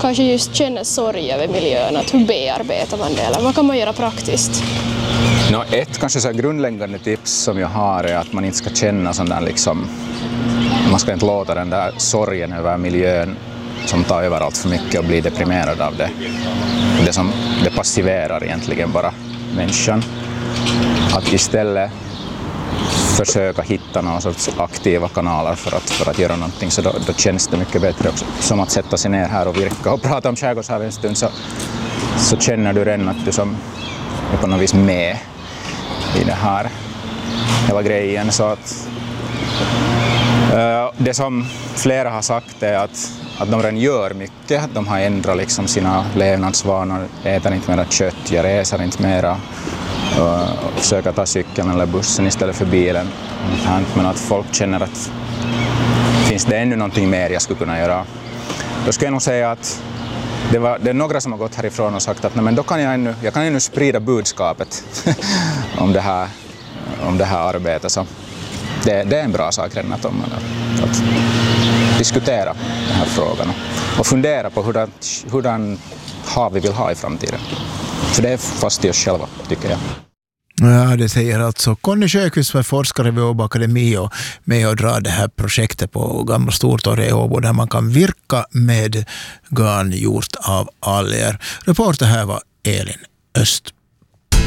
kanske just känner sorg över miljön, att hur bearbetar man det eller vad kan man göra praktiskt? Ett kanske så här grundläggande tips som jag har är att man inte ska känna sån där liksom, man ska inte låta den där sorgen över miljön som tar över allt för mycket och bli deprimerad av det. Det passiverar egentligen bara människan. Att istället försöka hitta någon sorts aktiva kanaler för att göra någonting, så då känns det mycket bättre också. Som att sätta sig ner här och virka och prata om skärgårdshavet en stund, så känner du redan att du som är på något vis med i det här hela grejen. Så att det som flera har sagt är att de redan gör mycket. De har ändrat liksom sina levnadsvanor, äter inte mera kött, jag reser inte mera och försöker ta cykeln eller bussen istället för bilen. Men att folk känner att finns det ännu någonting mer jag skulle kunna göra. Då skulle jag nog säga att det är några som har gått härifrån och sagt att nej, men då kan jag kan ännu sprida budskapet om det här arbetet. Så det är en bra sak redan att diskutera den här frågan och fundera på hurdan hav vi vill ha i framtiden. För det är fast i oss själva, tycker jag. Ja, det säger alltså Conny Sjöqvist, för forskare vid Åbo Akademi och med och dra det här projektet på Gamla Stortorget i Åbo där man kan virka med garn gjort av alger. Reporter här var Elin Öst.